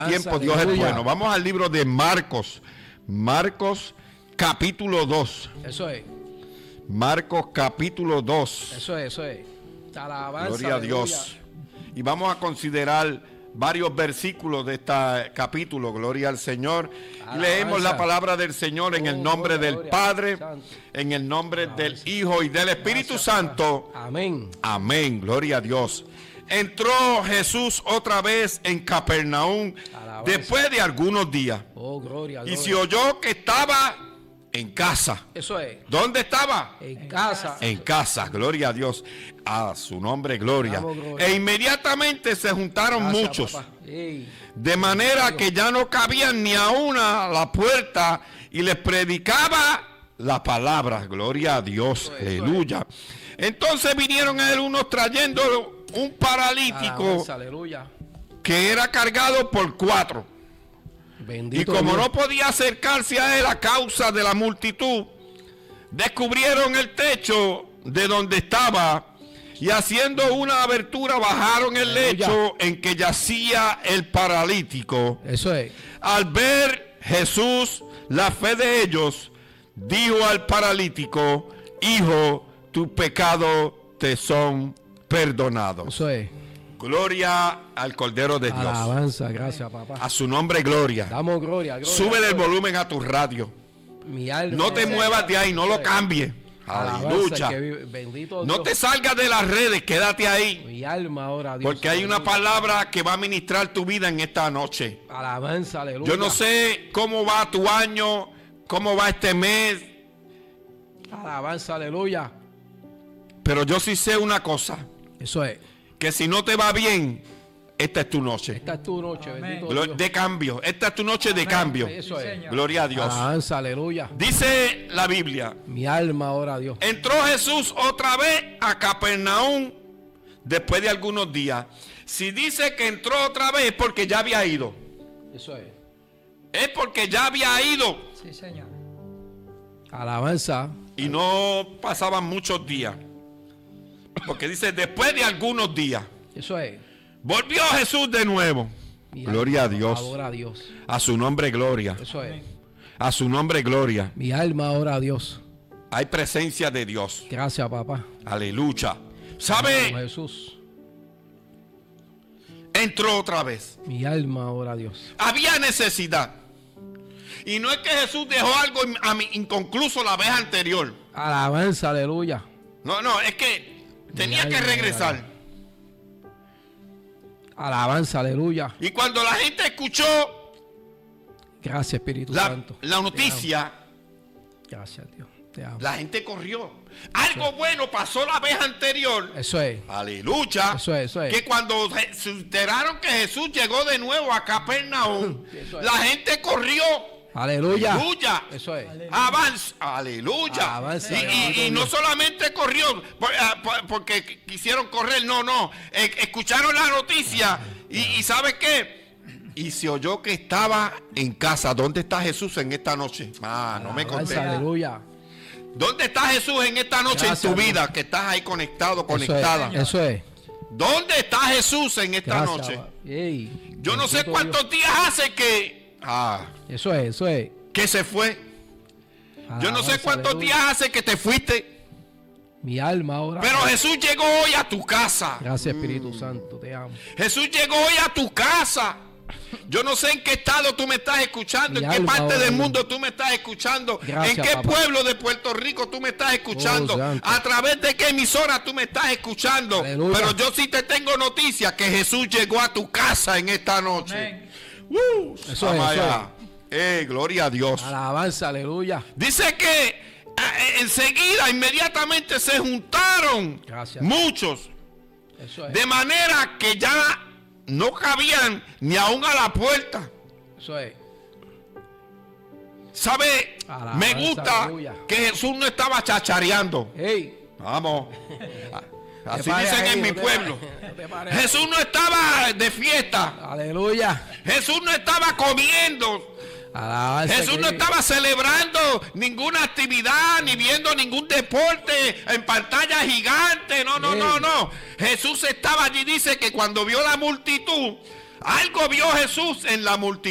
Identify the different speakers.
Speaker 1: Tiempo, Dios es bueno. Vamos al libro de Marcos. Marcos capítulo 2.
Speaker 2: Eso es.
Speaker 1: Marcos capítulo 2.
Speaker 2: Eso es. Alabanza,
Speaker 1: Gloria a Dios. Y vamos a considerar varios versículos de este capítulo. Gloria al Señor. Y leemos la palabra del Señor en el nombre del Padre, en el nombre del Hijo y del Espíritu Santo.
Speaker 2: Amén.
Speaker 1: Amén. Gloria a Dios. Entró Jesús otra vez en Capernaum después de algunos días.
Speaker 2: Oh, gloria,
Speaker 1: y se oyó que estaba en casa.
Speaker 2: Eso es.
Speaker 1: ¿Dónde estaba?
Speaker 2: En casa.
Speaker 1: En casa, gloria a Dios. A su nombre, gloria. E inmediatamente se juntaron muchos. De manera que ya no cabían ni aún a la puerta y les predicaba la palabra. Gloria a Dios. Aleluya. Entonces vinieron a él unos trayendo un paralítico que era cargado por 4.
Speaker 2: Bendito
Speaker 1: y como
Speaker 2: Dios.
Speaker 1: no podía acercarse a él a causa de la multitud, descubrieron el techo de donde estaba y haciendo una abertura bajaron el lecho en que yacía el paralítico.
Speaker 2: Eso es.
Speaker 1: Al ver Jesús la fe de ellos, dijo al paralítico: hijo, tus pecados te son perdonados.
Speaker 2: Eso es.
Speaker 1: Gloria al Cordero de Dios.
Speaker 2: Alabanza, gracias, papá.
Speaker 1: A su nombre, gloria.
Speaker 2: Damos gloria.
Speaker 1: Sube el volumen a tu radio.
Speaker 2: Mi alma.
Speaker 1: No te muevas de ahí, no lo cambies. Aleluya.
Speaker 2: Bendito Dios.
Speaker 1: No te salgas de las redes, quédate ahí.
Speaker 2: Mi alma ahora, Dios.
Speaker 1: Porque hay una palabra que va a ministrar tu vida en esta noche.
Speaker 2: Alabanza, aleluya.
Speaker 1: Yo no sé cómo va tu año, cómo va este mes.
Speaker 2: Alabanza, aleluya.
Speaker 1: Pero yo sí sé una cosa.
Speaker 2: Eso es.
Speaker 1: Que si no te va bien, esta es tu noche.
Speaker 2: Esta es tu noche, bendito Dios.
Speaker 1: De cambio. Esta es tu noche de cambio.
Speaker 2: Eso es.
Speaker 1: Gloria a Dios.
Speaker 2: Alabanza, aleluya.
Speaker 1: Dice la Biblia.
Speaker 2: Mi alma ahora, Dios.
Speaker 1: Entró Jesús otra vez a Capernaum después de algunos días. Si dice que entró otra vez es porque ya había ido.
Speaker 2: Eso es.
Speaker 1: Es porque ya había ido.
Speaker 3: Sí, Señor.
Speaker 2: Alabanza.
Speaker 1: Y no pasaban muchos días. Porque dice después de algunos días.
Speaker 2: Eso es.
Speaker 1: Volvió Jesús de nuevo.
Speaker 2: Mi
Speaker 1: Gloria a
Speaker 2: alma
Speaker 1: Dios.
Speaker 2: ahora a Dios.
Speaker 1: A su nombre, gloria.
Speaker 2: Eso es.
Speaker 1: A su nombre, gloria.
Speaker 2: Mi alma ahora a Dios.
Speaker 1: Hay presencia de Dios.
Speaker 2: Gracias, papá.
Speaker 1: Aleluya. ¿Sabe?
Speaker 2: Jesús.
Speaker 1: Entró otra vez.
Speaker 2: Mi alma ahora a Dios.
Speaker 1: Había necesidad. Y no es que Jesús dejó algo inconcluso la vez anterior.
Speaker 2: Alabanza, aleluya.
Speaker 1: No, es que tenía que regresar.
Speaker 2: Alabanza, aleluya.
Speaker 1: Y cuando la gente escuchó
Speaker 2: Gracias, Espíritu Santo.
Speaker 1: la noticia,
Speaker 2: Gracias, Dios. Te amo.
Speaker 1: la gente corrió. Algo bueno pasó la vez anterior.
Speaker 2: Eso es.
Speaker 1: Aleluya.
Speaker 2: Eso es.
Speaker 1: Que cuando se enteraron que Jesús llegó de nuevo a Capernaum, la gente corrió.
Speaker 2: Aleluya.
Speaker 1: Aleluya.
Speaker 2: Eso es.
Speaker 1: Avanza. Aleluya.
Speaker 2: Avanza,
Speaker 1: y no solamente corrió porque quisieron correr, no. Escucharon la noticia y ¿sabe qué? Y se oyó que estaba en casa. ¿Dónde está Jesús en esta noche? No me conté.
Speaker 2: Aleluya.
Speaker 1: ¿Dónde está Jesús en esta noche?
Speaker 2: Gracias,
Speaker 1: en tu vida? Que estás ahí conectado, conectada.
Speaker 2: Eso es.
Speaker 1: ¿Dónde está Jesús en esta noche?
Speaker 2: Ey,
Speaker 1: Yo no sé cuántos días hace que
Speaker 2: Eso es.
Speaker 1: que se fue. Yo no sé cuántos días hace que te fuiste.
Speaker 2: Mi alma ahora.
Speaker 1: Pero Jesús llegó hoy a tu casa.
Speaker 2: Gracias, Espíritu Santo. Te amo.
Speaker 1: Jesús llegó hoy a tu casa. Yo no sé en qué estado tú me estás escuchando,
Speaker 2: Mi
Speaker 1: en qué
Speaker 2: alma
Speaker 1: parte
Speaker 2: ahora,
Speaker 1: del
Speaker 2: Dios.
Speaker 1: mundo tú me estás escuchando,
Speaker 2: Gracias,
Speaker 1: en qué
Speaker 2: papá.
Speaker 1: pueblo de Puerto Rico tú me estás escuchando,
Speaker 2: Santo.
Speaker 1: a través de qué emisora tú me estás escuchando.
Speaker 2: Aleluya.
Speaker 1: Pero yo sí te tengo noticia que Jesús llegó a tu casa en esta noche.
Speaker 3: Amén.
Speaker 2: Eso es,
Speaker 1: Amaya. Gloria a Dios.
Speaker 2: Alabanza, aleluya.
Speaker 1: Dice que enseguida, inmediatamente se juntaron
Speaker 2: Gracias.
Speaker 1: muchos.
Speaker 2: Eso es.
Speaker 1: De manera que ya no cabían ni aún a la puerta.
Speaker 2: Eso es.
Speaker 1: ¿Sabe?
Speaker 2: Alabanza,
Speaker 1: Me gusta
Speaker 2: aleluya.
Speaker 1: que Jesús no estaba chachareando.
Speaker 2: Ey.
Speaker 1: Vamos. Así
Speaker 2: Te pares
Speaker 1: dicen
Speaker 2: ahí,
Speaker 1: en mi
Speaker 2: no te
Speaker 1: pueblo.
Speaker 2: pares, no te pares.
Speaker 1: Jesús no estaba de fiesta.
Speaker 2: Aleluya.
Speaker 1: Jesús no estaba comiendo.
Speaker 2: Alabanza,
Speaker 1: Jesús no estaba celebrando ninguna actividad ni viendo ningún deporte en pantalla gigante. No. Jesús estaba allí. Dice que cuando vio la multitud, Algo vio Jesús en la multitud.